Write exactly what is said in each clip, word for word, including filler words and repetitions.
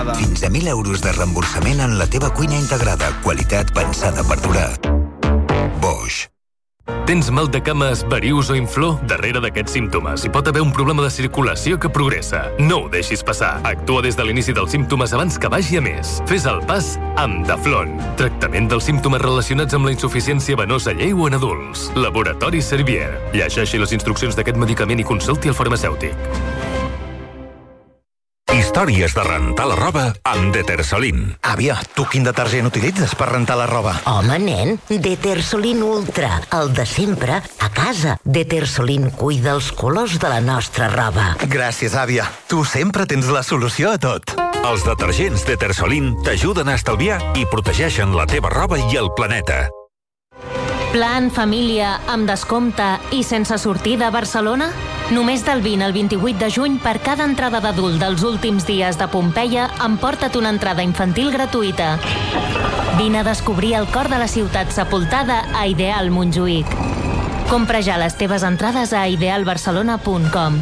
Fins a mil euros de reemborsament en la teva cuina integrada. Qualitat pensada per durar. Bosch. Tens mal de cames, varius o inflor? Darrere d'aquests símptomes hi pot haver un problema de circulació que progressa. No ho deixis passar. Actua des de l'inici dels símptomes abans que vagi a més. Fes el pas amb Daflon. Tractament dels símptomes relacionats amb la insuficiència venosa lleu en adults. Laboratori Servier. Llegeixi les instruccions d'aquest medicament i consulti el farmacèutic. Històries de rentar la roba amb Detersolin. Àvia, tu quin detergent utilitzes per rentar la roba? Home, nen, Detersolin Ultra, el de sempre, a casa. Detersolin cuida els colors de la nostra roba. Gràcies, àvia. Tu sempre tens la solució a tot. Els detergents Detersolin t'ajuden a estalviar i protegeixen la teva roba i el planeta. Plan família amb descompte i sense sortida a Barcelona? Només del vint al vint-i-vuit de juny, per cada entrada d'adult dels últims dies de Pompeia, emporta't una entrada infantil gratuïta. Vine a descobrir el cor de la ciutat sepultada a Ideal Montjuïc. Compra ja les teves entrades a ideal barcelona punt com.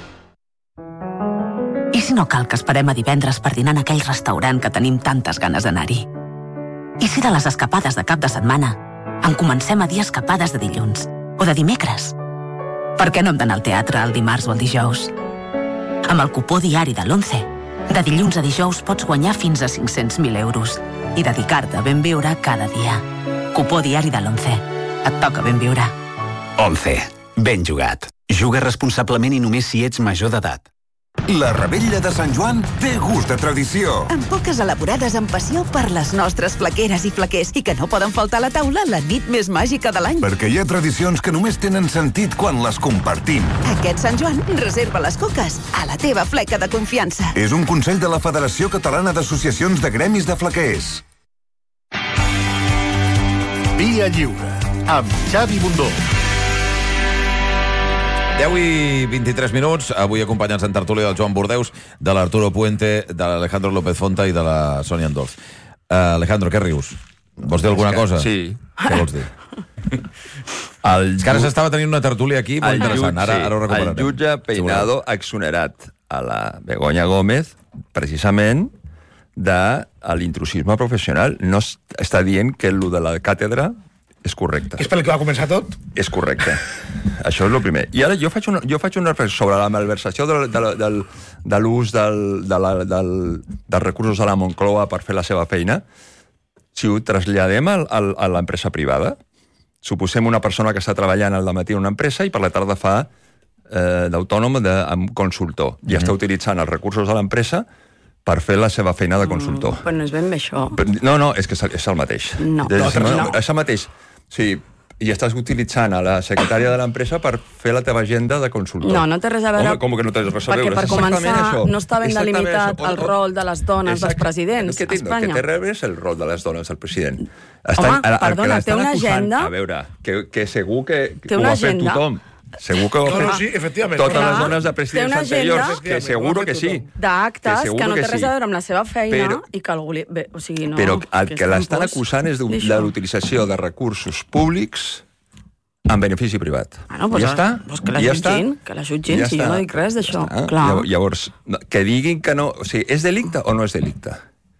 I si no cal que esperem a divendres per dinar en aquell restaurant que tenim tantes ganes d'anar-hi? I si de les escapades de cap de setmana en comencem a dir escapades de dilluns o de dimecres? Per què no hem d'anar al teatre el dimarts o el dijous? Amb el cupó diari de l'Once, de dilluns a dijous pots guanyar fins a cinc-cents mil euros i dedicar-te a ben viure cada dia. Cupó diari de l'Once. Et toca ben viure. Once. Ben jugat. Juga responsablement i només si ets major d'edat. La Revetlla de Sant Joan té gust de tradició. Amb poques elaborades amb passió per les nostres flaqueres i flaquers i que no poden faltar a la taula la nit més màgica de l'any. Perquè hi ha tradicions que només tenen sentit quan les compartim. Aquest Sant Joan reserva les coques a la teva fleca de confiança. És un consell de la Federació Catalana d'Associacions de Gremis de Flaquers. Via Lliure, amb Xavi Bundó. deu i vint-i-tres minuts, avui acompanyats en tertúlia del Joan Bordeus, de l'Arturo Puente, de l'Alejandro López Fonta i de la Sònia Andolf. Uh, Alejandro, què rius? Vols dir alguna cosa? Sí. Què vols dir? El És que ara s'estava tenint una tertúlia aquí molt interessant. Ara, ara ho recuperarem. El jutge Peinado ha exonerat a la Begoña Gómez precisament de l'intrusisme professional. No està dient que el de la càtedra és correcte. És per el que va començar tot? És correcte. Això és el primer. I ara jo faig una, jo faig una reflexió sobre la malversació de, de, de, de l'ús del, de la, del, dels recursos de la Moncloa per fer la seva feina. Si ho traslladem al, al, a l'empresa privada, suposem una persona que està treballant al dematí en una empresa i per la tarda fa eh, d'autònom de, amb consultor. I mm-hmm. està utilitzant els recursos de l'empresa per fer la seva feina de consultor. Mm, però no és ben bé això. No, no, és que és el mateix. No. És, no. és el mateix. Sí, i estàs utilitzant a la secretària de l'empresa per fer la teva agenda de consultor. No, no té res a veure... Home, com que no té res a veure? Perquè per començar no està ben delimitat el rol de les dones dels presidents a Espanya. El que té res és el rol de les dones del president. Home, perdona, té una agenda... A veure, que segur que ho ha fet tothom. Segur que ho no, no, sí, efectivament. Totes les dones de presidents anteriors, que seguro que sí. D'actes que, que no té res a veure amb la seva feina però, i que algú li... Bé, o sigui, no, però el que, que l'estan acusant és de l'utilització de recursos públics en benefici privat. Bueno, pues, ja està? Pues que la ja jutgin, està? que la jutgin, ja si jo no dic res d'això. Ja Llavors, que diguin que no... O sigui, és delicte o no és delicte?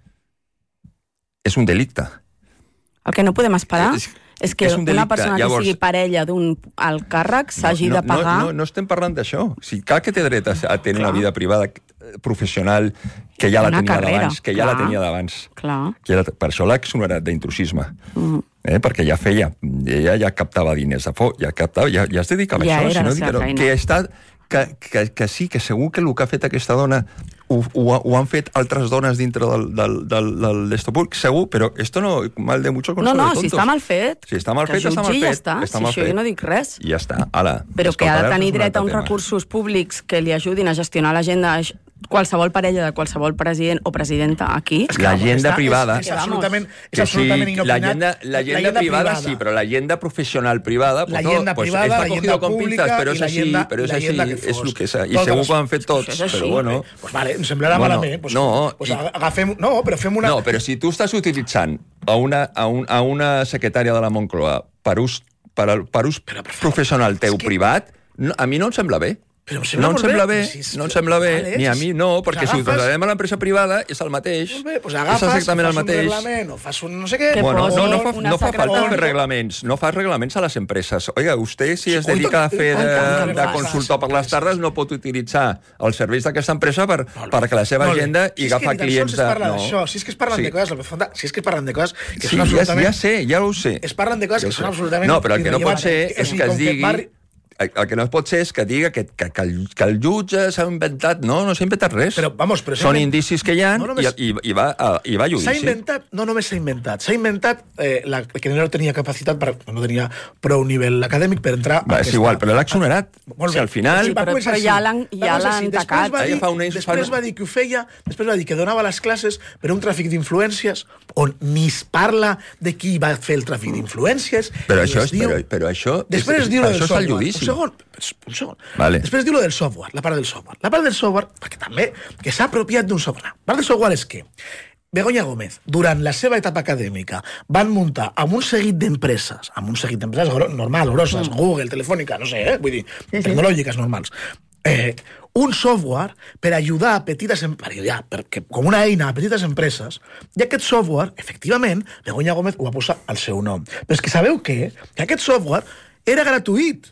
És un delicte. El que no podem esperar... És, És que és un una persona Llavors, que sigui parella d'un alt càrrec s'hagi no, no, de pagar... No, no, no estem parlant d'això. O sigui, cal que té dret a, a tenir Clar. una vida privada professional que ja la una tenia carrera. d'abans. Que Clar. ja la tenia d'abans. Clar. Ja la, per això l'ha exonerat d'intrusisme. Mm. Eh, perquè ja feia... Ella ja captava diners de foc, ja captava... Ja, ja es dedicava ja a això. Era Si no, que, no, que, està, que, que, que sí, que segur que el que ha fet aquesta dona ho, ho, ho han fet altres dones dintre del, del, del, del d'Estopur, segur, però esto no mal de mucho consuelo no, no, si està mal fet, si està mal fet, està mal fet. Ja està, està si mal això fet. jo no dic res. I ja està, ala. Però que ha de tenir dret a uns recursos públics que li ajudin a gestionar l'agenda qualsevol parella de qualsevol president o presidenta aquí. L'agenda privada... És absolutament, és absolutament inopinat. L'agenda privada sí, però l'agenda professional privada... L'agenda privada, l'agenda pública i l'agenda que fos. I segur que ho han fet tots, però bueno... Pues vale, em semblarà malament. Pues, no, pues agafem, no, però fem una... No, però si tu estàs utilitzant a una, a un, a una secretària de la Moncloa per ús, per, per ús professional teu que... privat, no, a mi no em sembla bé. No em sembla bé, no em sembla bé, vale, ni a mi no, perquè si ho traslladem a l'empresa privada és el mateix, bé, pues agafes, és exactament el mateix. Un reglament, o fas un no sé què... Bueno, no, no, fa, no fa falta fer reglaments, no fas reglaments a les empreses. Oiga, usted, si es dedica a fer de, de consultor per les tardes, no pot utilitzar els serveis d'aquesta empresa per, perquè la seva agenda i agafar clients de... No. Si és que es parlen de coses, si és que es parlen de coses que són absolutament... Ja sé, ja ho sé. Es parlen de coses que són absolutament... No, però el que no pot ser és que es digui... El que no pot ser és que diga que, que, que, el, que el jutge s'ha inventat... No, no s'ha inventat res. Però, vamos, però són indicis que hi ha no només... i, i, i, va, i va a judici. S'ha inventat... No només s'ha inventat. S'ha inventat eh, la, que no tenia capacitat, per, no tenia prou nivell acadèmic per entrar... Va, és igual, però l'ha exonerat. Molt bé. Si al final... Sí, però, però ja l'han ja tacat. Va dir, després va dir que ho feia, després va dir que donava les classes per un tràfic d'influències, on ni es parla de qui va fer el tràfic d'influències. Però això és... Però, però això... Després es diu el software. Un segon... un segon. Vale. Després diu lo del software, la part del software. La part del software, perquè també, que s'ha apropiat d'un software. La part del software és que Begoña Gómez, durant la seva etapa acadèmica, van muntar amb un seguit d'empreses, amb un seguit d'empreses normals, grosses, mm. Google, Telefònica, no sé, eh? Vull dir, sí, tecnològiques normals, eh, un software per ajudar a petites empreses, perquè, com una eina a petites empreses, i aquest software, efectivament, Begoña Gómez ho va posar al seu nom. Però és que sabeu què? Que aquest software era gratuït.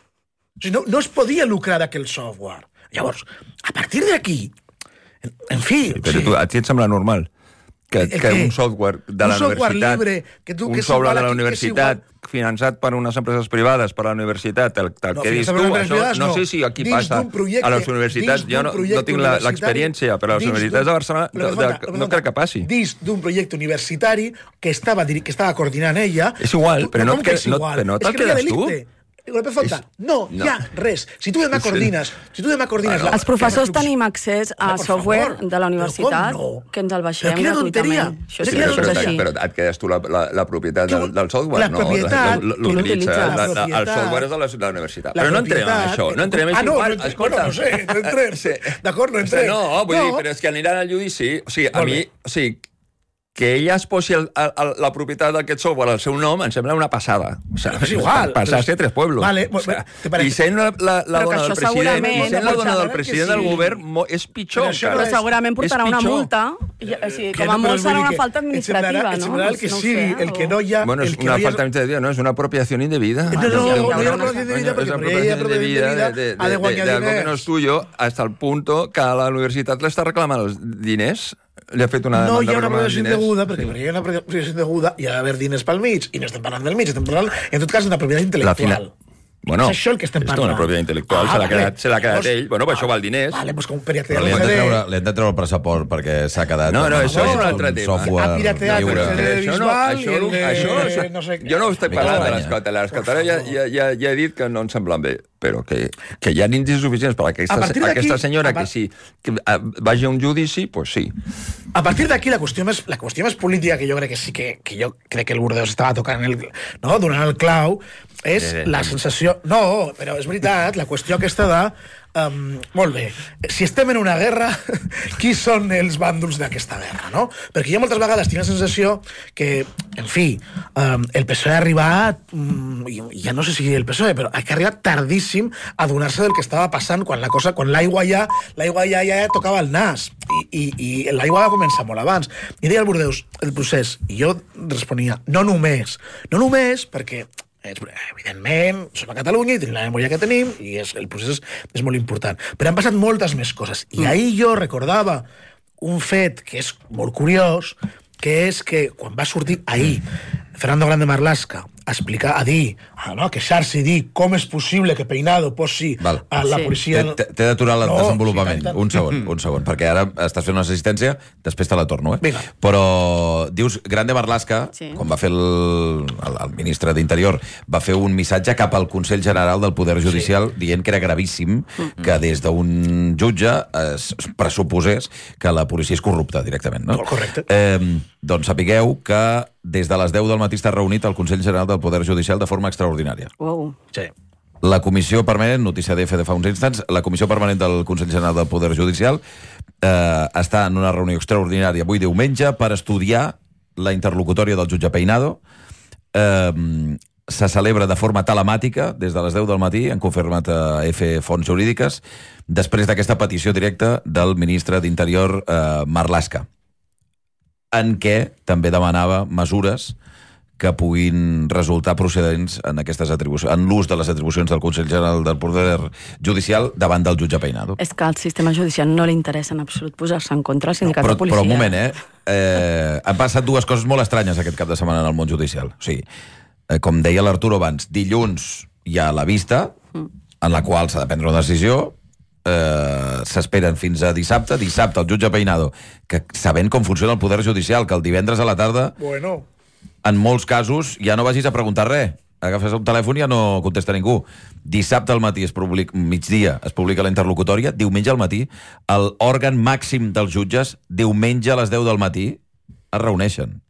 O sigui, no, no es podia lucrar aquell software. Llavors, a partir d'aquí, en, en fi... Sí, però sí. Tu, a ti et sembla normal que, que, que un software de la software universitat, libre, que tu, un que software de la aquí, universitat finançat per unes empreses privades, per la universitat, el, el no, que dius tu, això, no, no sé si aquí dins passa projecte, a les universitats, jo no, no tinc l'experiència, però a les universitats de Barcelona no, de, no crec que passi. Dins d'un projecte universitari que estava, que estava coordinant ella... És igual, tu, però no, que, no, no, no te'l quedes tu. Falta. No, no, hi ha res. Si tu demà coordines... Si tu demà coordines la, els professors la... tenim accés a no, software favor, de la universitat no? Que ens el baixem gratuïtament. Això sí, però, però, és així. Però et quedes tu la, la, la propietat del, del software, la no? Propietat, la, la, l'utilitza. La, la, el software és de la, de la universitat. La però no entrem en això. No entrem en ah, no, no, escolta, no sé, no entrem. Sí. D'acord, no entrem. No, vull no. dir, però és que aniran al judici... O sigui, a mi... O sigui, que ella es posi el, el, la propietat d'aquest software al seu nom em sembla una passada. O sea, és igual. Passar-se a tres pueblos. Vale, o sea, i sent la, la, la dona del president, i sent la dona del president sí. del govern és pitjor. Però, però segurament portarà una multa. I, o sigui, com a molt serà una falta administrativa, no? El que sigui, el que no hi ha... Bueno, és una falta administrativa, no? És una apropiación indebida. No, no, no hi ha apropiación indebida perquè hi ha apropiación indebida de algo que no és tuyo hasta el punto que a la universitat l'està reclamant els diners. Li ha fet una no hi ha una apropiació indeguda, perquè hi ha una apropiació indeguda hi ha d'haver diners pel mig, i no estem parlant del mig, estem parlant, en tot cas, d'una propietat intel·lectual. Bueno, és això el que estem parlant. És una propietat intel·lectual, ah, se l'ha quedat, se l'ha quedat pues, ell. Bueno, per això val diners. Vale, pues com piratear li hem de treure, li hem de treure el passaport perquè s'ha quedat... No, no, això és un altre tema. Ha pirateat el C D de Bisbal això, i això, això, no sé... Jo no estic parlant de les cauteles. Les cauteles ja, ja, ja, ja he dit que no em semblen bé, però que, que hi ha indicis suficients per a aquesta, a aquesta senyora que sí, que vagi a un judici, pues sí. A partir d'aquí la qüestió més la qüestió més política que jo crec que sí que, que jo crec que el Burdeos estava tocant el, no, donant el clau és eh, la sensació... No, però és veritat, la qüestió aquesta de... Um, molt bé, si estem en una guerra, qui són els bàndols d'aquesta guerra, no? Perquè jo moltes vegades tinc la sensació que, en fi, um, el P S O E ha arribat, um, ja no sé si el P S O E, però ha arribat tardíssim a donar-se del que estava passant quan la cosa, quan l'aigua ja, l'aigua ja, ja tocava el nas, i, i, i l'aigua va començar molt abans. I deia el Burdeus, el procés, i jo responia, no només, no només perquè evidentment, som a Catalunya i tenim la memòria que tenim i és, el procés és, és molt important. Però han passat moltes més coses. I ahir jo recordava un fet que és molt curiós, que és que quan va sortir ahir Fernando Grande Marlaska a explicar, a dir, a no, queixar-se i dir com és possible que Peinado posi Val. a la sí. policia... T'he d'aturar el no, desenvolupament. Sí, un segon, un segon, perquè ara estàs fent una assistència, després te la torno, eh? Vinga. Però dius, Grande Marlaska, sí. quan va fer el, el, el ministre d'Interior, va fer un missatge cap al Consell General del Poder Judicial sí. dient que era gravíssim mm. que des d'un jutge es pressuposés que la policia és corrupta directament, no? Molt correcte. Eh, doncs sapigueu que des de les deu del matí està reunit el Consell General del Poder Judicial de forma extraordinària. Wow. Sí. La Comissió Permanent, notícia d'E F de fa uns instants, la Comissió Permanent del Consell General del Poder Judicial eh, està en una reunió extraordinària avui diumenge per estudiar la interlocutòria del jutge Peinado eh, se celebra de forma telemàtica des de les deu del matí, han confirmat a F fonts jurídiques, després d'aquesta petició directa del ministre d'Interior, eh, Marlaska, en què també demanava mesures que puguin resultar procedents en aquestes atribucions, en l'ús de les atribucions del Consell General del Poder Judicial davant del jutge Peinado. És que al sistema judicial no li interessa en absolut posar-se en contra el sindicat no, però, de policia. Però un moment, eh? eh? Han passat dues coses molt estranyes aquest cap de setmana en el món judicial. O sigui, eh, com deia l'Arturo abans, dilluns hi ha la vista, en la qual s'ha de prendre una decisió, eh, s'esperen fins a dissabte, dissabte el jutge Peinado, que sabent com funciona el Poder Judicial, que el divendres a la tarda... Bueno... En molts casos ja no vagis a preguntar res. Agafes un telèfon i ja no contesta ningú. Dissabte al matí, es publica, migdia, es publica la interlocutòria, diumenge al matí, l'òrgan màxim dels jutges, diumenge a les deu del matí, es reuneixen.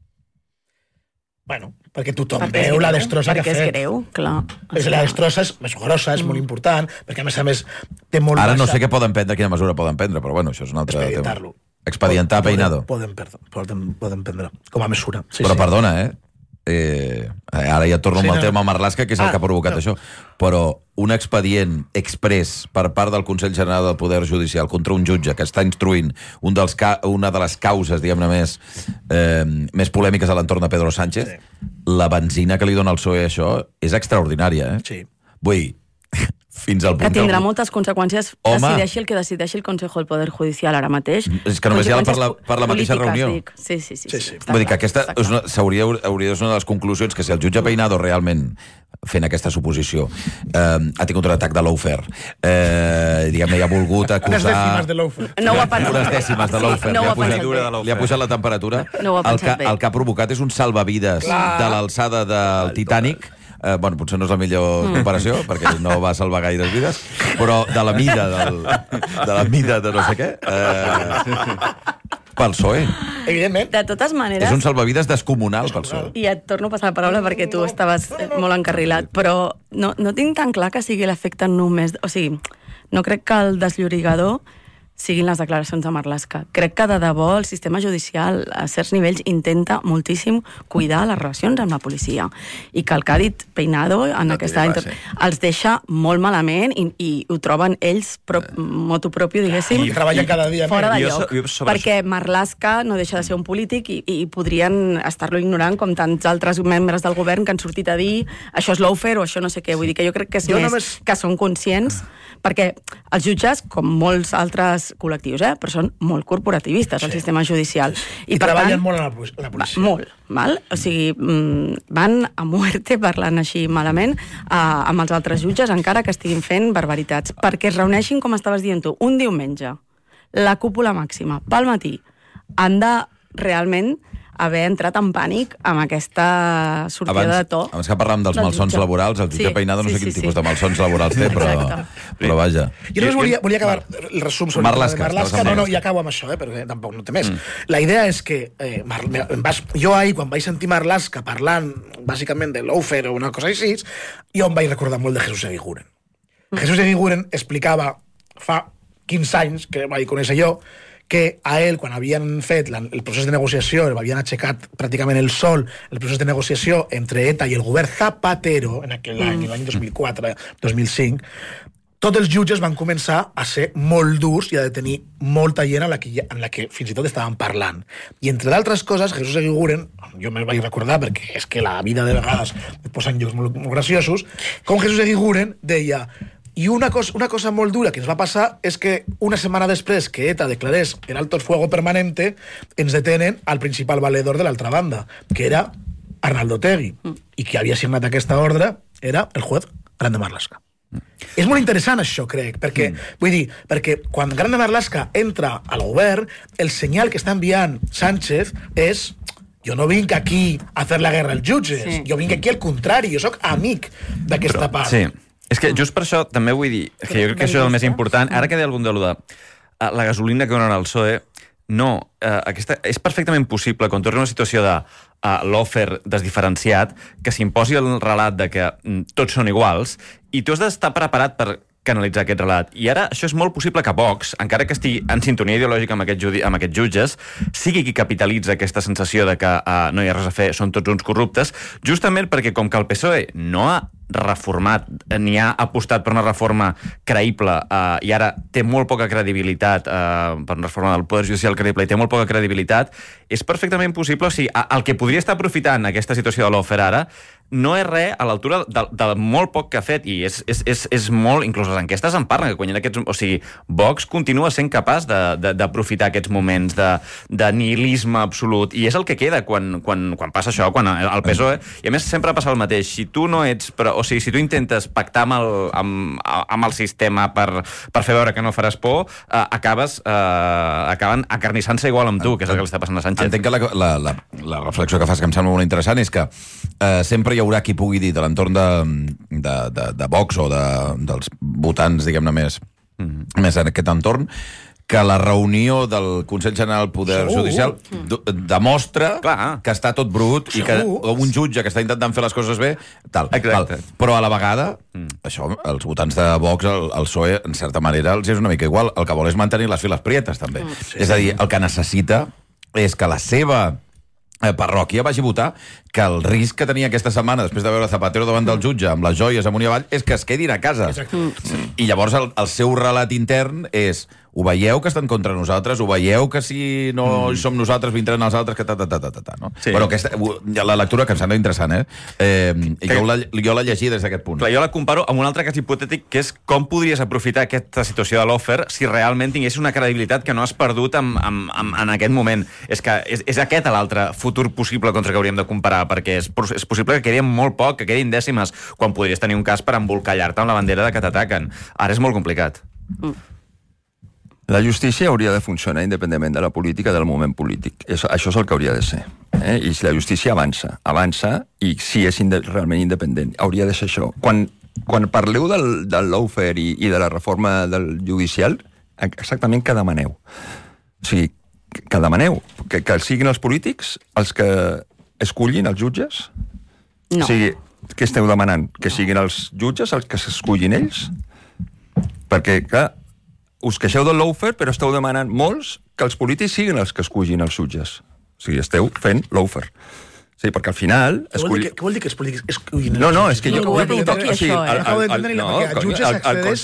Bueno, perquè tothom perquè veu la destrossa que ha fet. Perquè és greu, clar. És la destrossa és més grossa, és mm. molt important, perquè a més a més té molt... Ara no baixa... sé què poden prendre, quina mesura poden prendre, però bueno, això és un altre tema. Expedientar poden, Peinado. Poden, poden, poden prendre, com a mesura. Sí, però sí. perdona, eh? eh? Ara ja torno sí, amb el no. tema Marlaska, que és el ah, que ha provocat no. això. Però un expedient express per part del Consell General del Poder Judicial contra un jutge que està instruint un dels ca una de les causes, diguem-ne, més, eh, més polèmiques a l'entorn de Pedro Sánchez, sí. la benzina que li dona el P S O E a això és extraordinària, eh? Sí. Vull dir, fins al punt que tindrà que... moltes conseqüències. Home. Decideixi el que decideixi el Consejo del Poder Judicial ara mateix. És que només hi ha per la, per la mateixa reunió. Dic. Sí, sí, sí. sí, sí. Vull dir que aquesta és una, hauria, hauria de ser una de les conclusions, que si el jutge Peinado realment, fent aquesta suposició, eh, ha tingut un atac de lawfare, eh, diguem-ne, hi ha volgut acusar... Unes dècimes de lawfare. No ho ha pensat Unes dècimes de lawfare. No li, ha posat, li ha pujat la temperatura. No ho ha el, que, el que ha provocat és un salvavides Clar. de l'alçada del Titanic. Eh, bueno, potser no és la millor comparació, mm. perquè no va salvar gaires vides, però de la mida del, de la mida de no sé què, eh, pel P S O E. Evidentment. De totes maneres... És un salvavides descomunal pel P S O E. I et torno a passar la paraula perquè tu estaves molt encarrilat, però no, no tinc tan clar que sigui l'efecte només... O sigui, no crec que el desllorigador siguin les declaracions de Marlaska. Crec que de debò el sistema judicial a certs nivells intenta moltíssim cuidar les relacions amb la policia i que el que ha dit Peinado en no aquesta inter... els deixa molt malament i, i ho troben ells pro... motu propio, diguéssim, i treballen cada dia fora de jo lloc, so, sobre... perquè Marlaska no deixa de ser un polític i, i podrien estar-lo ignorant com tants altres membres del govern que han sortit a dir això és lawfare o això no sé què. Vull dir que jo crec que és jo més només... que són conscients, perquè els jutges, com molts altres col·lectius, eh? però són molt corporativistes, sí. el sistema judicial. I, I per treballen tant, molt en la, en la policia. Va, molt, val? O sigui, van a muerte, parlant així malament, a, amb els altres jutges, encara que estiguin fent barbaritats. Perquè es reuneixin, com estaves dient tu, un diumenge, la cúpula màxima, pel matí, han de realment haver entrat en pànic amb aquesta sortida abans, de to. Abans que parlàvem dels malsons laborals, el jutge sí, Peinado no sí, sé quin sí, tipus sí. de malsons laborals té, però, però vaja. Jo només volia, volia acabar el resum sobre Marlaska. Marlaska. No, no, ja acabo amb això, eh, perquè tampoc no té més. Mm. La idea és que eh, Mar, vas, jo ahir, quan vaig sentir Marlaska parlant bàsicament de lawfare o una cosa així, jo em vaig recordar molt de Jesús Eguiguren. Mm. Jesús Eguiguren explicava fa quinze anys, que vaig conèixer jo, que a ell, quan havien fet la, el procés de negociació, el havien aixecat pràcticament el sol, el procés de negociació entre ETA i el govern Zapatero, en aquell mm. any, l'any dos mil quatre dos mil cinc, tots els jutges van començar a ser molt durs i a detenir molta gent en la que, en la que fins i tot estaven parlant. I entre d'altres coses, Jesús Eguiguren, jo me'l vaig recordar perquè és que la vida de vegades et posa en llocs molt, molt graciosos, com Jesús Eguiguren deia... I una cosa, una cosa molt dura que ens va passar és que una setmana després que ETA declarés el alto el fuego permanente, ens detenen al principal valedor de l'altra banda, que era Arnaldo Otegi, mm. i qui havia signat aquesta ordre era el juez Grande Marlaska. Mm. És molt interessant això, crec, perquè, mm. vull dir, perquè quan Grande Marlaska entra al govern, el senyal que està enviant Sánchez és... Jo no vinc aquí a fer la guerra als jutges, sí. jo vinc aquí al contrari, jo sóc amic d'aquesta part. Sí. És que just per això també vull dir que jo crec que això és el més important. Ara que deia algun de lo de la gasolina que donen al P S O E, no, eh, aquesta, és perfectament possible, quan torni una situació de uh, lawfare desdiferenciat, que s'imposi el relat de que mm, tots són iguals, i tu has d'estar preparat per canalitzar aquest relat. I ara això és molt possible que Vox, encara que estigui en sintonia ideològica amb, aquest judi, amb aquests jutges, sigui qui capitalitza aquesta sensació de que uh, no hi ha res a fer, són tots uns corruptes, justament perquè com que el P S O E no ha reformat ni ha apostat per una reforma creïble uh, i ara té molt poca credibilitat uh, per una reforma del Poder Judicial creïble i té molt poca credibilitat, és perfectament possible, o sigui, el que podria estar aprofitant aquesta situació de l'Ofer ara no és res a l'altura del, del molt poc que ha fet, i és, és, és, és molt, inclús les enquestes en parlen, que quan hi ha aquests, o sigui, Vox continua sent capaç d'aprofitar aquests moments de, de nihilisme absolut, i és el que queda quan, quan, quan passa això, quan el P S O E, i a més sempre passa el mateix, si tu no ets, però, o sigui, si tu intentes pactar amb el, amb, amb el sistema per, per fer veure que no faràs por, eh, acabes, eh, acaben acarnissant-se igual amb tu, que és el que li està passant a Sánchez. Entenc que la, la, la, la reflexió que fas, que em sembla molt interessant, és que eh, sempre hi haurà qui pugui dir de l'entorn de, de, de, de Vox o de, dels votants, diguem-ne, més, mm. més en aquest entorn, que la reunió del Consell General del Poder Segur. Judicial demostra Clar. que està tot brut Segur. i que un jutge que està intentant fer les coses bé, tal. tal. Però a la vegada, mm. això, els votants de Vox, el, el P S O E, en certa manera, els és una mica igual. El que vol és mantenir les files prietes, també. Mm. Sí. És a dir, el que necessita és que la seva parròquia vagi a votar, que el risc que tenia aquesta setmana, després de veure Zapatero davant del jutge, amb les joies amunt i avall, és que es quedin a casa. Exacte. I llavors el, el seu relat intern és: ho veieu que estan contra nosaltres, ho veieu que si no mm. som nosaltres vindran els altres, que ta, ta, ta, ta, ta, ta no? Sí. Bueno, aquesta, la lectura que em sembla interessant, eh? eh que... jo, la, jo la llegí des d'aquest punt. Clar, jo la comparo amb un altre cas hipotètic, que és com podries aprofitar aquesta situació de l'Ofer si realment tinguessis una credibilitat que no has perdut en, en, en, en aquest moment. És que és, és aquest l'altre futur possible contra que hauríem de comparar, perquè és, és possible que quedi molt poc, que quedin dècimes, quan podries tenir un cas per embolcallar-te amb la bandera de que t'ataquen. Ara és molt complicat. Mm. La justícia hauria de funcionar independentment de la política, del moment polític. Això, això és el que hauria de ser. Eh? I si la justícia avança, avança, i si és inde realment independent, hauria de ser això. Quan, quan parleu del, del lawfare i, i de la reforma del judicial, exactament què demaneu? O sigui, què demaneu? Que, que siguin els polítics els que escullin els jutges? No. O sigui, què esteu demanant? Que siguin els jutges els que s'escullin ells? Perquè, clar, us queixeu del lawfare, però esteu demanant molts que els polítics siguin els que escullin els jutges. O sigui, esteu fent lawfare. Sí, perquè al final... Què vol, dir que, què vol dir que els polítics escullin? No, no, és que jo... No, ho he dit aquí, això, eh? Acabo d'entendre la perquè els jutges accedeix...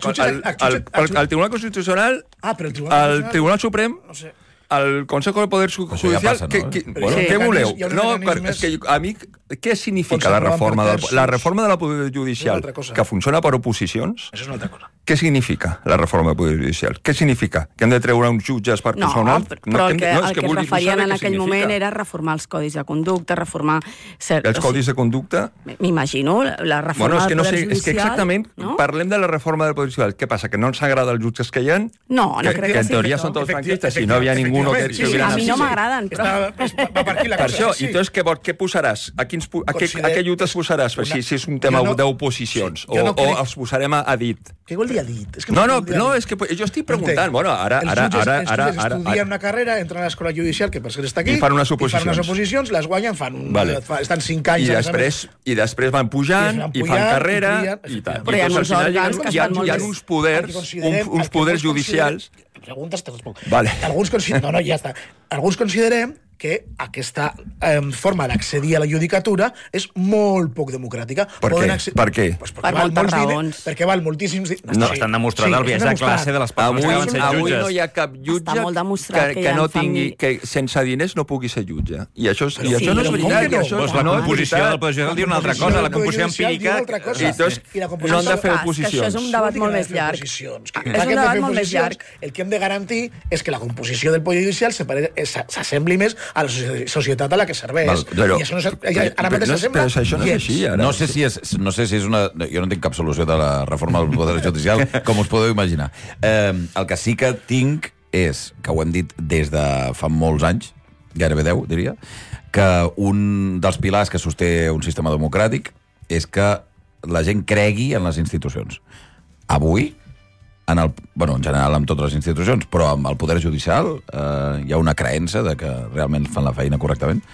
Al Tribunal Constitucional... Ah, però el Tribunal Al Tribunal Suprem... No sé. Al Consejo de Poder Judicial... Ja passa, no? Que, que, bueno, sí. Què voleu? No, és que a mi... Què significa la reforma del, la reforma de la Poder Judicial? Que funciona per oposicions? Això és una altra cosa. Què significa la reforma del Poder Judicial? Què significa? Que hem de treure uns jutges per no, posar un altre? No, però el que, no, el que, que es referien en aquell moment era reformar els codis de conducta, reformar... Cert, els codis de conducta? M'imagino, la reforma bueno, és que del no Poder sé, Judicial... És que exactament, no? Parlem de la reforma del Poder Judicial. Què passa, que no ens agrada els jutges que hi ha? No, no que, crec que que en teoria sí, són tots franquistes, si no hi ha ningú que... Sí, sí, a mi no m'agraden, però... Per això, i tu és que què posaràs? A quins a què jutges posaràs? Si és un tema d'oposicions, o els posarem a dit. Què vol dir a dit? No, no, no, és que jo estic preguntant, bueno, ara... Els jutges estudien una carrera, entren a l'escola judicial, que per cert està aquí, i fan unes oposicions. I fan unes oposicions, les guanyen, fan un, vale. estan cinc anys... I després, i després van pujant, i fan carrera, i tal. Però hi ha uns òrgans que estan molt... Hi ha uns poders, uns poders judicials... Preguntes, te responc. Vale. Alguns considerem... No, no, ja està. Alguns considerem que aquesta eh, forma d'accedir a la judicatura és molt poc democràtica. Per què? Per què? Pues perquè, per val moltes raons. Diners, perquè val moltíssims diners. No, sí. Estan demostrant sí, el viatge de classe de les persones avui, que van ser jutges. Avui no hi ha cap jutge que, que, que no tingui, que sense diners no pugui ser jutge. I això, i això sí, no és veritat. No? Això pues la no composició del Poder Judicial diu una altra cosa. La composició empírica... I tots no han de fer oposicions. Això és un debat molt més llarg. És un debat molt més llarg. El que hem de garantir és que la composició del Poder Judicial s'assembli més a la societat a la que serveix. Val, però, I això no és, ja, ara mateix s'assembla. Però això no és així, ara. No sé si és, no sé si és una... Jo no tinc cap solució de la reforma del Poder Judicial, com us podeu imaginar. Eh, el que sí que tinc és, que ho hem dit des de fa molts anys, gairebé deu, diria, que un dels pilars que sosté un sistema democràtic és que la gent cregui en les institucions. Avui, en el, bueno, en general amb totes les institucions, però amb el Poder Judicial eh, hi ha una creença de que realment fan la feina correctament.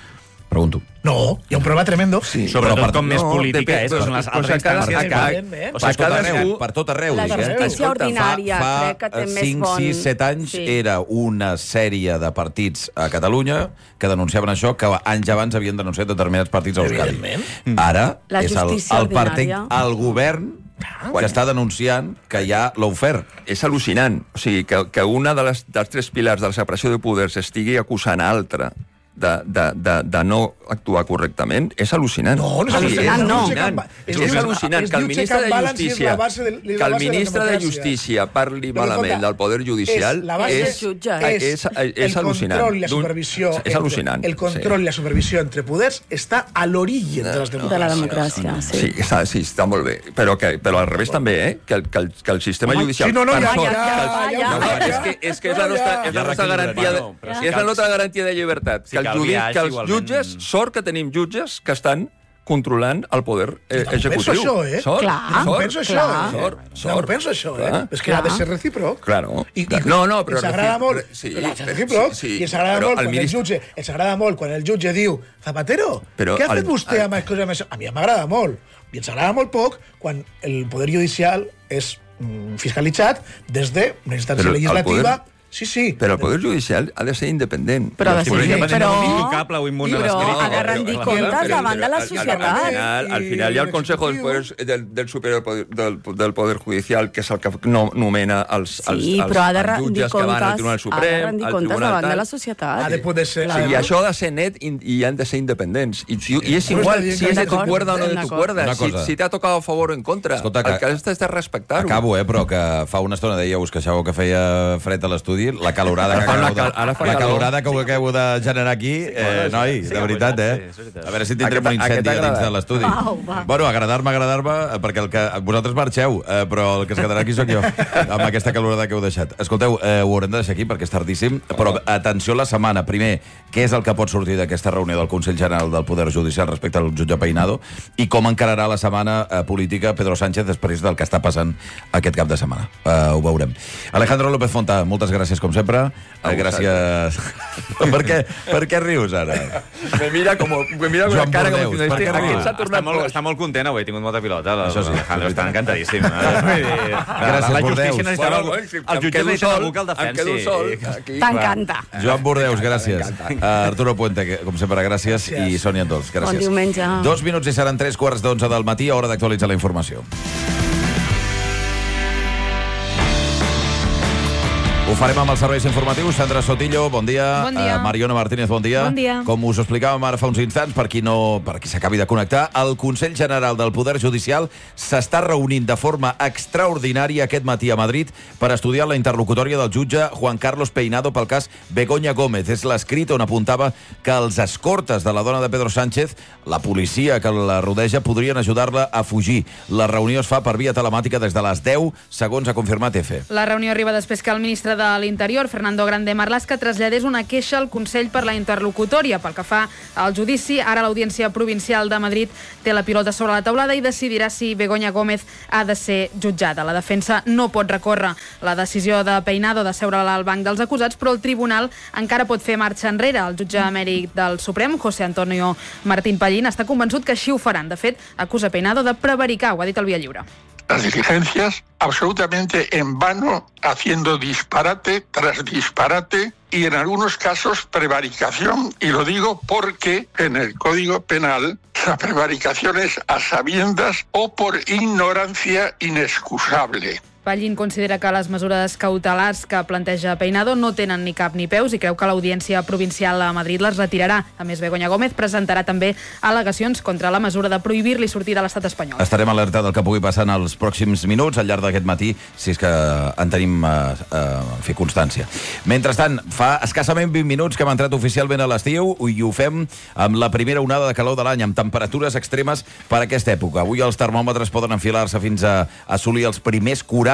Pregunto. No, hi ha un problema tremendo. Sí. Sobretot com més política és, són les altres instàncies que... O sigui, per tot arreu, per tot arreu. La justícia ordinària, fa, crec que té fa més cinc, bon... sis, set anys sí. era una sèrie de partits a Catalunya que denunciaven això, que anys abans havien denunciat determinats partits a Euskadi. Ara la és el, el partit, el govern que està denunciant que hi ha l'Aufer. És al·lucinant. O sigui, que, que una de les, dels tres pilars de la separació de poders estigui acusant a altra de, de, de, de no actuar correctament, és al·lucinant. No, no és al·lucinant, no. És, és al·lucinant que el ministre de Justícia que el ministre de Justícia parli malament del Poder Judicial és, és, és al·lucinant. El control i la supervisió, és al·lucinant. El control i la supervisió entre poders està a l'origen de les democràcies. De la democràcia, sí. Sí, està, sí, està molt bé. Però, que, però al revés també, eh? Que el, que el, que el sistema judicial... Sí, no, no, ja, ja, ja, és que és que és la nostra, és la nostra garantia de, és la nostra garantia de llibertat. Que el judi, que els jutges, sort que tenim jutges que estan controlant el poder eh, executiu. No penso això, eh? Sort, clar, no penso això, eh? Sort, sort. No penso això, eh? És que ha de ser recíproc. Claro. I, i, no, no, però... Ens agrada molt, sí, però és recíproc, sí, sí, i ens agrada molt quan el jutge, ens agrada molt quan el jutge diu Zapatero, què ha fet vostè amb això? A mi m'agrada molt. I ens agrada molt poc quan el poder judicial és fiscalitzat des d'una instància legislativa. Sí, sí. Però el Poder Judicial ha de ser independent. Però ha de ser independent. Però... intocable o immune a l'escrit. Ha de rendir comptes davant de la societat. Al final, al final hi ha el Consejo del, poder, del, del Superior poder, del, del Poder Judicial, que és el que no nomena els, els, sí, els, però ha de els jutges que van al Tribunal Suprem, ha de rendir comptes davant de la societat. Ha de poder ser... Sí, i això ha de ser net i, i han de ser independents. I, i, i és igual si és de tu cuerda o no de tu cuerda. Si, si t'ha tocat a favor o en contra. Escolta, el que has de respectar-ho. Acabo, eh, però que fa una estona deia, us queixàveu que feia fred a l'estudi, la calorada que acabo de, la calorada que ho acabo de generar aquí, eh, noi, de veritat, eh? A veure si tindrem un incendi dins de l'estudi. Bueno, agradar-me, agradar-me, perquè el que vosaltres marxeu, eh, però el que es quedarà aquí sóc jo, amb aquesta calorada que heu deixat. Escolteu, eh, ho haurem de deixar aquí perquè és tardíssim, però atenció a la setmana. Primer, què és el que pot sortir d'aquesta reunió del Consell General del Poder Judicial respecte al jutge Peinado i com encararà la setmana eh, política Pedro Sánchez després del que està passant aquest cap de setmana. Eh, ho veurem. Alejandro López Fonta, moltes gràcies com sempre. Eh, gràcies. per, què, per què rius ara? Me mira com me mira con la cara com si este, aquest s'ha tornat està molt, està molt content avui, he tingut molta pilota. Això sí, Alejandro està encantadíssim. Gràcies, la justícia necessitava algú. El jutge necessita algú que el defensi. T'encanta. Joan Bordeus, gràcies. Arturo Puente, com sempre, gràcies. I Sònia Dols, gràcies. Bon diumenge. Dos minuts i seran tres quarts d'onze del matí, hora d'actualitzar la informació. Ho farem amb els serveis informatius. Sandra Sotillo, bon dia. Bon dia. Uh, Mariona Martínez, bon dia. Bon dia. Com us ho explicàvem ara fa uns instants, per qui no, per qui s'acabi de connectar, el Consell General del Poder Judicial s'està reunint de forma extraordinària aquest matí a Madrid per estudiar la interlocutòria del jutge Juan Carlos Peinado pel cas Begoña Gómez. És l'escrit on apuntava que els escortes de la dona de Pedro Sánchez, la policia que la rodeja, podrien ajudar-la a fugir. La reunió es fa per via telemàtica des de les deu, segons ha confirmat EFE. La reunió arriba després que el ministre de l'Interior, Fernando Grande Marlaska, traslladés una queixa al Consell per la interlocutòria. Pel que fa al judici, ara l'Audiència Provincial de Madrid té la pilota sobre la taulada i decidirà si Begoña Gómez ha de ser jutjada. La defensa no pot recórrer la decisió de Peinado de seure al banc dels acusats, però el tribunal encara pot fer marxa enrere. El jutge emèrit del Suprem, José Antonio Martín Pallín, està convençut que així ho faran. De fet, acusa Peinado de prevaricar, ho ha dit al Via Lliure. Las diligencias absolutamente en vano, haciendo disparate tras disparate y en algunos casos prevaricación, y lo digo porque en el Código Penal la prevaricación es a sabiendas o por ignorancia inexcusable. Pallín considera que les mesures cautelars que planteja Peinado no tenen ni cap ni peus i creu que l'Audiència Provincial a Madrid les retirarà. A més, Begoña Gómez presentarà també al·legacions contra la mesura de prohibir-li sortir de l'estat espanyol. Estarem alerta del que pugui passar en els pròxims minuts al llarg d'aquest matí, si és que en tenim eh, eh, fer constància. Mentrestant, fa escassament vint minuts que hem entrat oficialment a l'estiu i ho fem amb la primera onada de calor de l'any, amb temperatures extremes per aquesta època. Avui els termòmetres poden enfilar-se fins a assolir els primers quaranta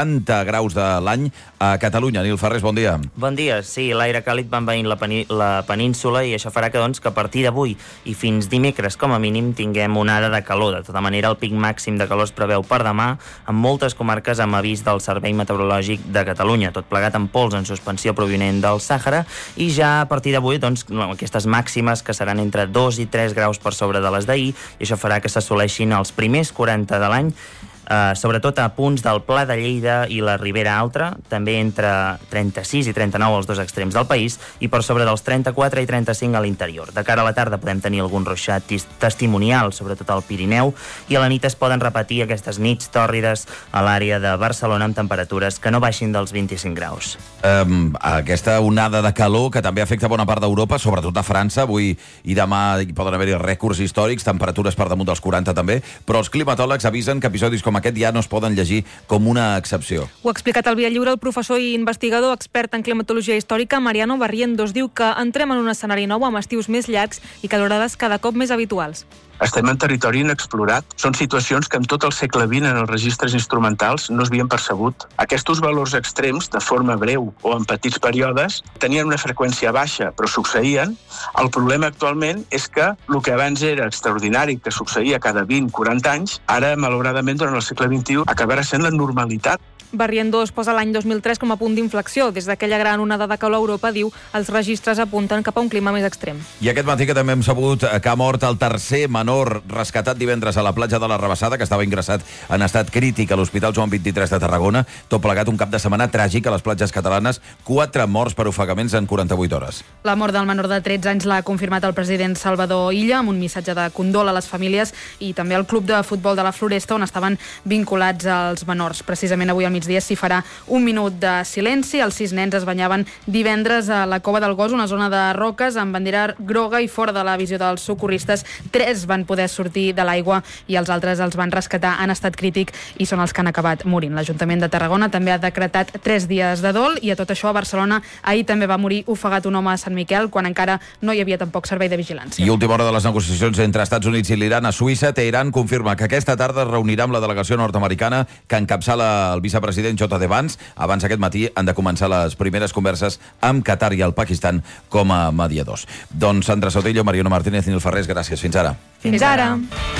quaranta graus de l'any a Catalunya. Nil Ferrés, bon dia. Bon dia. Sí, l'aire càlid va envaint la, pení la península i això farà que, doncs, que a partir d'avui i fins dimecres, com a mínim, tinguem una onada de calor. De tota manera, el pic màxim de calor es preveu per demà en moltes comarques amb avís del Servei Meteorològic de Catalunya, tot plegat amb pols en suspensió provinent del Sàhara, i ja a partir d'avui, doncs, aquestes màximes que seran entre dos i tres graus per sobre de les d'ahir, i això farà que s'assoleixin els primers quaranta de l'any, Uh, sobretot a punts del Pla de Lleida i la Ribera Alta, també entre trenta-sis i trenta-nou als dos extrems del país, i per sobre dels trenta-quatre i trenta-cinc a l'interior. De cara a la tarda podem tenir algun ruixat testimonial, sobretot al Pirineu, i a la nit es poden repetir aquestes nits tòrrides a l'àrea de Barcelona amb temperatures que no baixin dels vint-i-cinc graus. Um, aquesta onada de calor que també afecta bona part d'Europa, sobretot a França, avui i demà hi poden haver-hi rècords històrics, temperatures per damunt dels quaranta també, però els climatòlegs avisen que episodis com aquest ja no es poden llegir com una excepció. Ho ha explicat al Via Lliure el professor i investigador expert en climatologia històrica Mariano Barrientos. Diu que entrem en un escenari nou amb estius més llargs i calorades cada cop més habituals. Estem en territori inexplorat. Són situacions que en tot el segle vint en els registres instrumentals no s'havien percebut. Aquests valors extrems, de forma breu o en petits períodes, tenien una freqüència baixa, però succeïen. El problema actualment és que el que abans era extraordinari, que succeïa cada vint a quaranta anys, ara, malauradament, durant el segle vint-i-u, acabarà sent la normalitat. Barrientos posa l'any dos mil tres com a punt d'inflexió. Des d'aquella gran onada de calor a Europa, diu, els registres apunten cap a un clima més extrem. I aquest matí que també hem sabut que ha mort el tercer menor rescatat divendres a la platja de la Rabassada, que estava ingressat en estat crític a l'Hospital Joan vint-i-tres de Tarragona. Tot plegat un cap de setmana tràgic a les platges catalanes. Quatre morts per ofegaments en quaranta-vuit hores. La mort del menor de tretze anys l'ha confirmat el president Salvador Illa amb un missatge de condol a les famílies i també al club de futbol de la Floresta on estaven vinculats els menors. Precisament avui al migdia s'hi farà un minut de silenci. Els sis nens es banyaven divendres a la Cova del Gos, una zona de roques amb bandera groga i fora de la visió dels socorristes. Tres van poder sortir de l'aigua i els altres els van rescatar en estat crític i són els que han acabat morint. L'Ajuntament de Tarragona també ha decretat tres dies de dol i a tot això a Barcelona ahir també va morir ofegat un home a Sant Miquel quan encara no hi havia tampoc servei de vigilància. I última hora de les negociacions entre Estats Units i l'Iran a Suïssa. Teheran confirma que aquesta tarda es reunirà amb la delegació nord-americana que encapçala el vicepresident J D Vance. Abans aquest matí han de començar les primeres converses amb Qatar i el Pakistan com a mediadors. Doncs Sandra Sotillo, Mariano Martínez i Nil Ferrés, gràcies. Fins ara. Fins ara.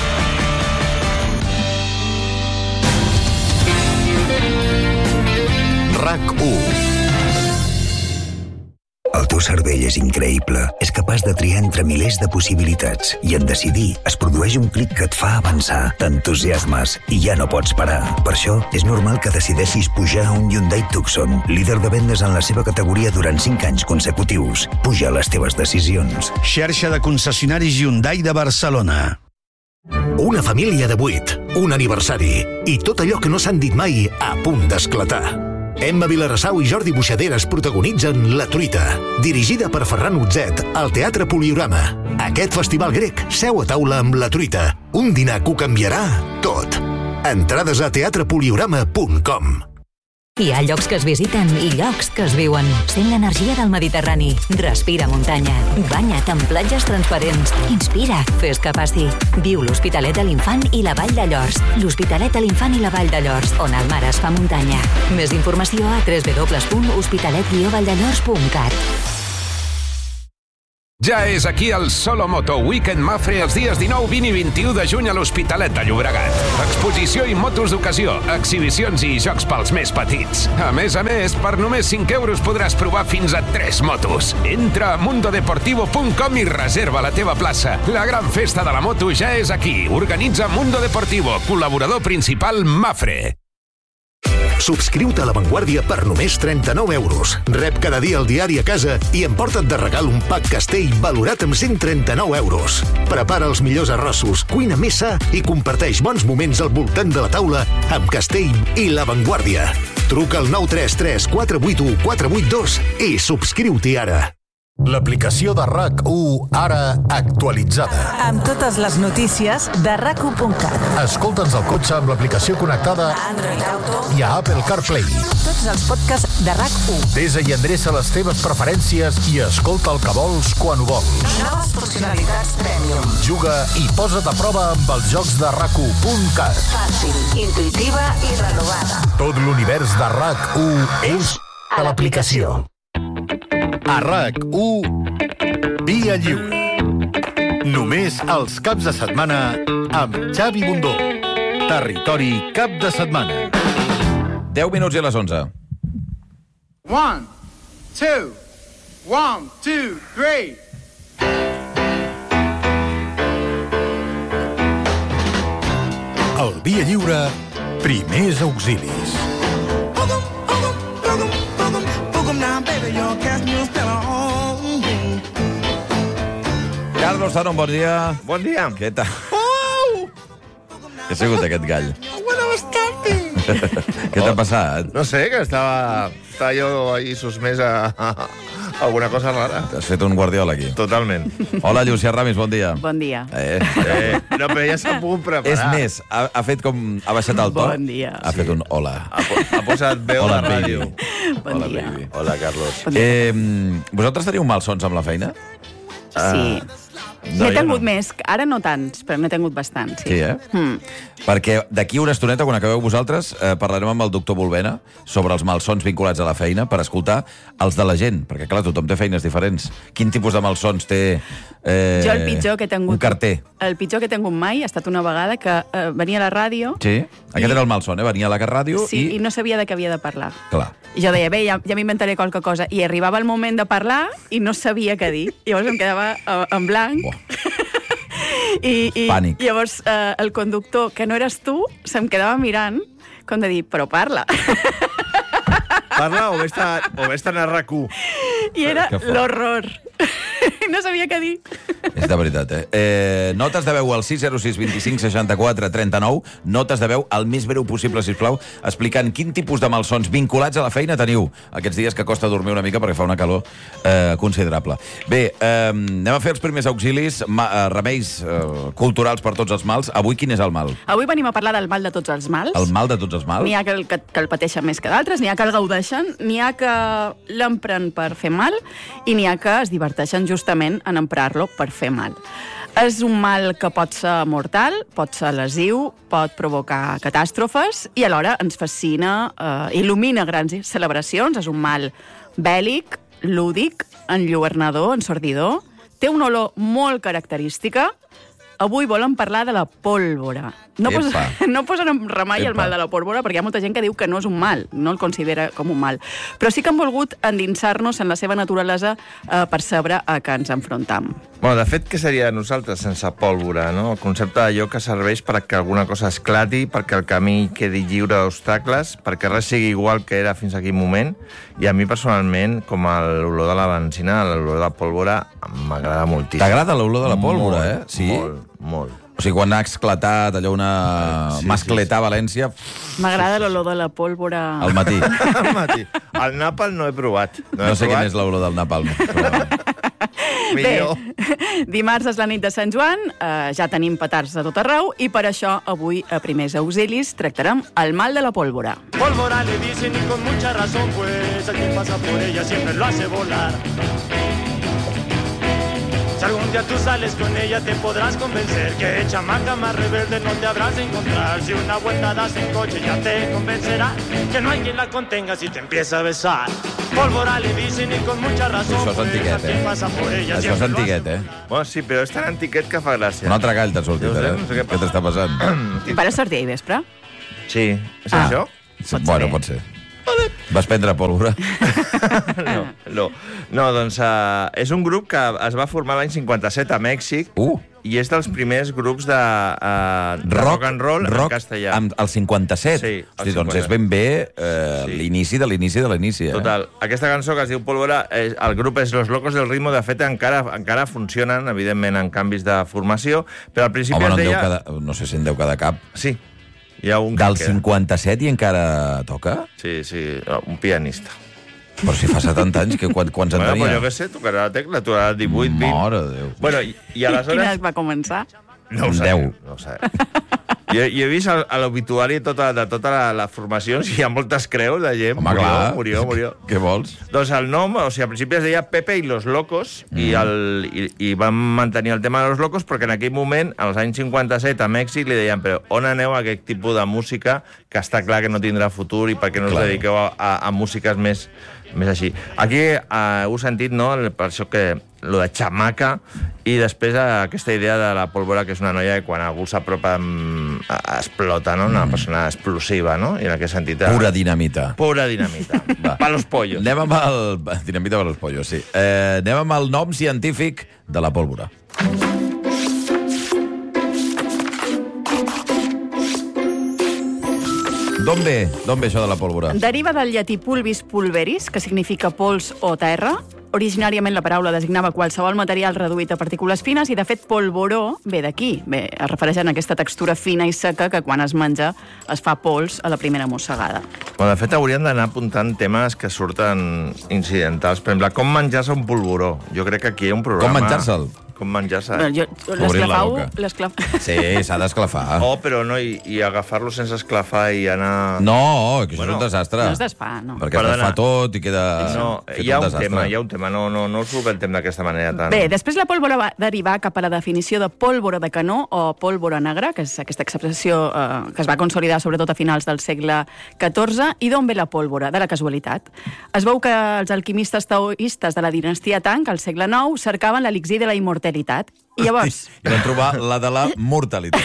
RAC u. El teu cervell és increïble. És capaç de triar entre milers de possibilitats i en decidir es produeix un clic que et fa avançar. T'entusiasmes i ja no pots parar. Per això és normal que decideixis pujar a un Hyundai Tucson, líder de vendes en la seva categoria durant cinc anys consecutius. Puja les teves decisions. Xarxa de concessionaris Hyundai de Barcelona. Una família de vuit, un aniversari i tot allò que no s'han dit mai a punt d'esclatar. Emma Vilarassau i Jordi Buixaderes protagonitzen La Truita, dirigida per Ferran Utzet al Teatre Poliorama. Aquest festival grec seu a taula amb La Truita, un dinar que ho canviarà tot. Entrades a teatre poliorama punt com. Hi ha llocs que es visiten i llocs que es viuen. Sent l'energia del Mediterrani. Respira muntanya. Banya't en platges transparents. Inspira. Fes que passi. Viu l'Hospitalet de l'Infant i la Vall de Llors. L'Hospitalet de l'Infant i la Vall de Llors, on el mar es fa muntanya. Més informació a w w w punt hospitalet guió valldellors punt cat. Ja és aquí el Solo Moto Weekend Mafre els dies dinou, vint i vint-i-u de juny a l'Hospitalet de Llobregat. Exposició i motos d'ocasió, exhibicions i jocs pels més petits. A més a més, per només cinc euros podràs provar fins a tres motos. Entra a mundo deportivo punt com i reserva la teva plaça. La gran festa de la moto ja és aquí. Organitza Mundo Deportivo, col·laborador principal Mafre. Subscriu-te a La Vanguardia per només trenta-nou euros. Rep cada dia el diari a casa i emporta't de regal un pack Castell valorat amb cent trenta-nou euros. Prepara els millors arrossos, cuina més sa i comparteix bons moments al voltant de la taula amb Castell i La Vanguardia. Truca al nou tres tres quatre vuit u quatre vuit dos i subscriu-t'hi ara. L'aplicació de R A C u, ara actualitzada. Amb totes les notícies de R A C U punt cat. Escolta'ns al cotxe amb l'aplicació connectada a Android Auto i a Apple CarPlay. Tots els podcasts de R A C u. Desa i endreça les teves preferències i escolta el que vols quan ho vols. Noves funcionalitats Premium. Juga i posa't a prova amb els jocs de R A C U punt cat. Fàcil, intuïtiva i renovada. Tot l'univers de R A C u és a l'aplicació. A R A C u, Via Lliure. Només els caps de setmana amb Xavi Bundó. Territori cap de setmana. deu minuts i a les onze. One, two, one, two, three. El Via Lliure, primers auxilis. Carlos Taron, bon dia. Bon dia. Què tal? Oh! Què ha sigut aquest gall? Bueno, bastante. Què t'ha passat? No sé, que estava, estava jo ahí susmès a, a alguna cosa rara. T'has fet un guardiola aquí. Totalment. Hola, Llucia Ramis, bon dia. Bon dia. Eh, eh, no, però ja s'ha pogut preparar. És més, ha, ha fet com... Ha baixat el to. Bon dia. Ha sí. fet un hola. Ha, ha posat veu hola, a la ràdio. Bon hola, dia. Baby. Hola, Carlos. Bon dia. Eh, vosaltres teniu malsons amb la feina? Sí. Uh, No, N'he tingut no. més, ara no tants, però n'he tingut bastants. Sí, sí eh? Mm. Perquè d'aquí una estoneta, quan acabeu vosaltres, eh, parlarem amb el doctor Volvena sobre els malsons vinculats a la feina per escoltar els de la gent, perquè, clar, tothom té feines diferents. Quin tipus de malsons té eh, jo el pitjor que he tingut... un carter? El pitjor que he tingut mai ha estat una vegada que eh, venia a la ràdio... Sí, aquest i... era el malson, eh? Venia a la ràdio sí, i... i no sabia de què havia de parlar. Clar. I jo deia, bé, ja, ja m'inventaré qualque cosa. I arribava el moment de parlar i no sabia què dir. I llavors em quedava eh, en blanc. I, i Pànic. Llavors eh, el conductor, que no eres tu, se'm quedava mirant com de dir, però parla. Parla o vés-te'n a R A C u. I era l'horror. No sabia què dir. És de veritat, eh? eh? Notes de veu al sis zero sis, vint-i-cinc, seixanta-quatre, trenta-nou. Notes de veu el més breu possible, sisplau, explicant quin tipus de malsons vinculats a la feina teniu aquests dies que costa dormir una mica perquè fa una calor eh, considerable. Bé, eh, anem a fer els primers auxilis, ma, eh, remeis eh, culturals per tots els mals. Avui quin és el mal? Avui venim a parlar del mal de tots els mals. El mal de tots els mals? N'hi ha que el, que, que el pateixen més que d'altres, n'hi ha que el gaudeixen, n'hi ha que l'empren per fer mal i n'hi ha que es diverteixen justament en emprar-lo per fer mal. És un mal que pot ser mortal, pot ser lesiu, pot provocar catàstrofes i alhora ens fascina, eh, il·lumina grans celebracions. És un mal bèl·lic, lúdic, enlluernador, ensordidor. Té una olor molt característica. Avui volem parlar de la pólvora. No, posa, no posen en remei Epa. el mal de la pólvora, perquè hi ha molta gent que diu que no és un mal, no el considera com un mal. Però sí que han volgut endinsar-nos en la seva naturalesa eh, per saber a què ens enfrontam. Bueno, de fet, què seria de nosaltres sense pólvora, no? El concepte d'allò que serveix perquè alguna cosa esclati, perquè el camí quedi lliure d'obstacles, perquè res sigui igual que era fins a aquell moment. I a mi, personalment, com l'olor de la benzina, l'olor de la pólvora, m'agrada moltíssim. T'agrada l'olor de la pólvora, molt, eh? Sí? Molt, molt. O sigui, quan ha esclatat allò una sí, mascletà sí, sí. a València... M'agrada l'olor de la pólvora... Al matí. Al matí. El nàpal no he provat. No, no sé provat. Quin és l'olor del nàpal. Però... Bé, dimarts és la nit de Sant Joan, eh, ja tenim petards a tot arreu i per això avui a Primers Auxilis tractarem el mal de la pólvora. Pólvora le dicen y con mucha razón, pues a quien pasa por ella siempre lo hace volar. Si algún día tú sales con ella te podrás convencer que chamaca más rebelde no te habrás de encontrar. Si una vuelta das en coche ya te convencerá que no hay quien la contenga si te empieza a besar. Pólvora le dicen y con mucha razón. Això és antiquet, eh? Pasa por ella, Això és antiquet, eh? Bueno, sí, però és tan antiquet que fa gràcia. Un altre gall t'ha sortit, eh? No sé què t'està passant? Per a sortir ahir vespre? Sí. És ah. això? Sí, bueno, pot ser. Vas prendre pólvora? no, no. No, doncs uh, és un grup que es va formar l'any cinquanta-set a Mèxic uh. i és dels primers grups de, uh, de rock, rock and roll rock en castellà. Amb el cinquanta-set? Sí. El Hosti, doncs és ben bé eh, sí. l'inici de l'inici de l'inici. Eh? Total. Aquesta cançó que es diu Pólvora, és, el grup és Los Locos del Ritmo, de fet encara, encara funcionen, evidentment, en canvis de formació, però al principi Home, no es deia... Cada, no sé si en deu cada cap. Sí. Hi ha un Del cinquanta-set i encara toca? Sí, sí, un pianista. Però si fa setanta anys, que quan, quants en bueno, tenia? Bueno, jo què sé, tocarà la tecla, tu ara divuit, vint... Mare de Déu. Bueno, i, i aleshores... Quina va començar? No ho sé, no ho sé. Jo, jo he vist el- a l'obituari de tota, de tota la, la formació, hi ha moltes creus de gent. Home, murió, clar. murió, murió. Què vols? Doncs el nom, o sigui, al principi es deia Pepe y los Locos, mm. i, el, i, i van mantenir el tema de los Locos perquè en aquell moment, als anys cinquanta-set, a Mèxic, li deien, però on aneu a aquest tipus de música que està clar que no tindrà futur i per què no us Clar. dediqueu a, a, a músiques més, més així. Aquí uh, heu sentit, no?, el- per això que lo de xamaca, i després uh, aquesta idea de la pólvora, que és una noia que quan algú s'apropa um, explota, no?, una persona explosiva, no?, i en aquest sentit... Uh, Pura dinamita. Pura dinamita. Pa los pollos. Anem amb el... Dinamita per los pollos, sí. Eh, anem amb el nom científic de la pólvora. D'on ve? D'on ve això de la pólvora? Deriva del llatí pulvis pulveris, que significa pols o terra. Originàriament la paraula designava qualsevol material reduït a partícules fines i, de fet, polvoró ve d'aquí. Bé, es refereix a aquesta textura fina i seca que quan es menja es fa pols a la primera mossegada. Bueno, de fet, hauríem d'anar apuntant temes que surten incidentals. Per exemple, com menjar-se un polvoró. Jo crec que aquí hi ha un programa... Com menjar-se'l? Com menjar-se... Bueno, jo, Obrir la l'esclafau... boca. l'esclaf... Sí, s'ha d'esclafar. Oh, però no, i, i agafar-lo sense esclafar i anar... No, que això Bueno, és un desastre. No es desfà, no. Perquè es desfà tot i queda No, fet hi ha un un desastre. tema, hi ha un tema. No, no, no us ho solventem d'aquesta manera tan... Bé, després la pólvora va derivar cap a la definició de pólvora de canó o pólvora negra, que és aquesta expressió eh, que es va consolidar sobretot a finals del segle catorze. I d'on ve la pólvora? De la casualitat. Es veu que els alquimistes taoistes de la dinastia Tang, al segle nou, cercaven l'elixir de la immortalitat. I llavors... I van trobar la de la mortalitat.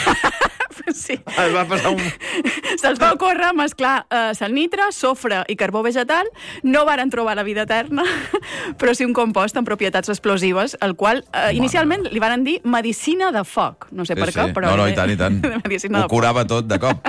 Sí. Es va passar un... Se'ls va ocórrer mesclar eh, salnitre, sofre i carbó vegetal. No varen trobar la vida eterna, però sí un compost amb propietats explosives, el qual eh, inicialment li van dir medicina de foc. No sé Sí, per què, sí. però... No, no, i tant, i tant. Medicina Ho de foc. curava tot de cop.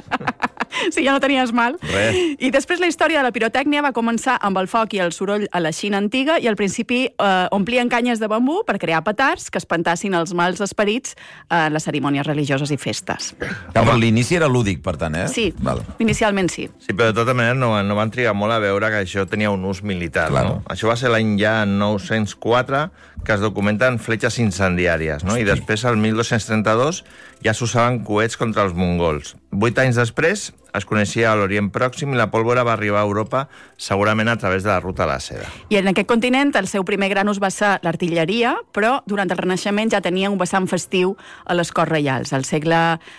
Sí, ja no tenies mal. Res. I després la història de la pirotècnia va començar amb el foc i el soroll a la Xina antiga i al principi eh, omplien canyes de bambú per crear petards que espantassin els mals esperits en les cerimònies religioses i festes. Home, l'inici era lúdic, per tant, eh? Sí, Val. inicialment sí. Sí, però de tota manera no, no van trigar molt a veure que això tenia un ús militar, no? Això va ser l'any ja nou-cents quatre que es documenten fletxes incendiàries, no? I després, el mil dos-cents trenta-dos, ja s'usaven coets contra els mongols. Vuit anys després es coneixia a l'Orient Pròxim i la pólvora va arribar a Europa segurament a través de la ruta de la seda. I en aquest continent el seu primer gran ús va ser l'artilleria, però durant el Renaixement ja tenia un vessant festiu a les Corts Reials. Al segle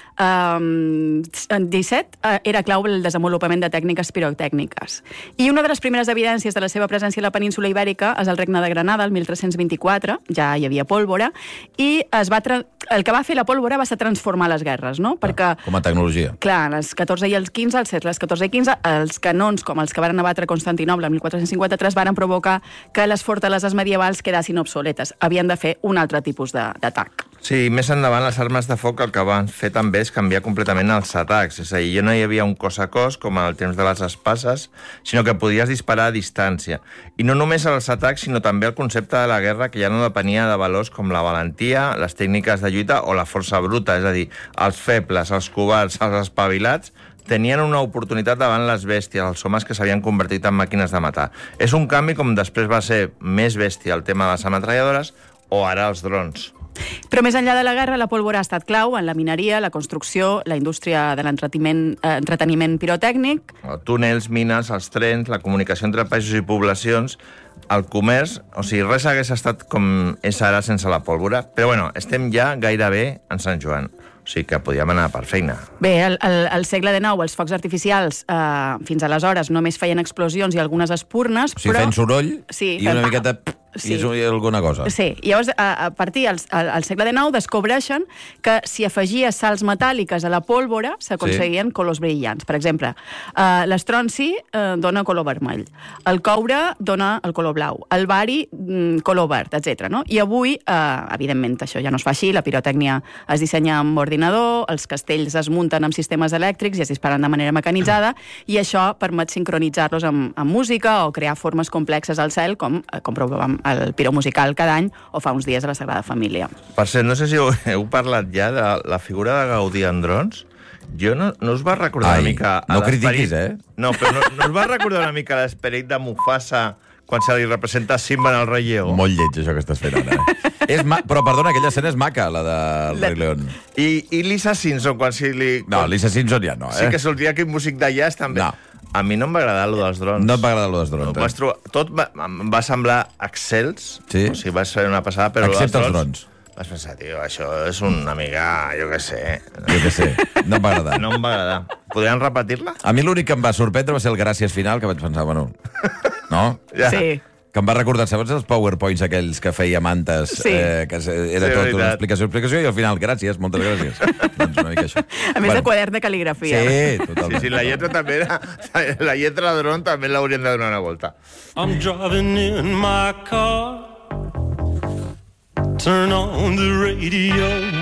eh, disset eh, era clau el desenvolupament de tècniques pirotècniques. I una de les primeres evidències de la seva presència a la península Ibèrica és el Regne de Granada, el mil tres-cents vint-i-quatre, ja hi havia pólvora, i es va tra- el que va fer la pólvora va ser transformar les guerres, no? Perquè Com a tecnologia. clar, les catorze i els quinze, els segles catorze i quinze, els canons, com els que van abatre Constantinoble en mil quatre-cents cinquanta-tres, van provocar que les fortaleses medievals quedassin obsoletes. Havien de fer un altre tipus de- d'atac. Sí, més endavant les armes de foc el que van fer també és canviar completament els atacs. És a dir, ja no hi havia un cos a cos, com al temps de les espases, sinó que podies disparar a distància. I no només els atacs, sinó també el concepte de la guerra, que ja no depenia de valors com la valentia, les tècniques de lluita o la força bruta. És a dir, els febles, els covards, els espavilats, tenien una oportunitat davant les bèsties, els homes que s'havien convertit en màquines de matar. És un canvi com després va ser més bèstia el tema de les ametralladores o ara els drons. Però més enllà de la guerra, la pólvora ha estat clau en la mineria, la construcció, la indústria de l'entreteniment eh, entreteniment pirotècnic. Túnels, mines, els trens, la comunicació entre països i poblacions, el comerç, o sigui, res hagués estat com és ara sense la pólvora. Però bueno, estem ja gairebé en Sant Joan, o sigui que podíem anar per feina. Bé, al, al, al segle dinou els focs artificials eh, fins aleshores només feien explosions i algunes espurnes, O sigui, però... fent soroll Sí, i una fent- miqueta... Sí. I és alguna cosa. Sí, llavors, a, a partir al, al segle dinou, descobreixen que si afegies sals metàl·liques a la pólvora s'aconseguien sí. colors brillants. Per exemple, eh, l'estronci eh, dona color vermell, el coure dona el color blau, el bari mm, color verd, etcètera. No? I avui, eh, evidentment, això ja no es fa així, la pirotècnia es dissenya amb ordinador, els castells es munten amb sistemes elèctrics i es disparen de manera mecanitzada, i això permet sincronitzar-los amb, amb música o crear formes complexes al cel, com eh, comprovàvem el Piró Musical cada any o fa uns dies a la Sagrada Família. Per cert, no sé si heu, heu parlat ja de la figura de Gaudí en drons. Jo no, no us va recordar Ai, una mica... a no l'esperit- critiquis, eh? No, però no, no us va recordar una mica l'esperit de Mufasa quan se li representa Simba en el Rei Lleó. Molt lleig, això que estàs fent ara. és ma... Però, perdona, aquella escena és maca, la del la... Rei León. I, I Lisa Simpson, quan si li... No, Lisa Simpson ja no, eh? Sí que sortia aquell músic de jazz, també. No. A mi no em va agradar allò dels drons. No et va agradar allò dels drons, no, eh? Trobar... Tot va... em va semblar excels, sí. O sigui, va ser una passada, però excepte els drons... drons... Vas pensar, tio, això és una mica, jo què sé... Jo què sé, no em va agradar. No em va agradar. Podríem repetir-la? A mi l'únic que em va sorprendre va ser el gràcies final, que vaig pensar, bueno... No? Ja. Sí. Que em va recordar, saps els powerpoints aquells que feia Mantes? Sí. Eh, que era Sí, tot veritat. una explicació, explicació, i al final, gràcies, moltes gràcies. Doncs una mica això. A més de quadern de cal·ligrafia. Sí, totalment. Sí, sí, la lletra també era... La lletra de dron també l'haurien de donar una volta. I'm driving in my car. Turn on the radio.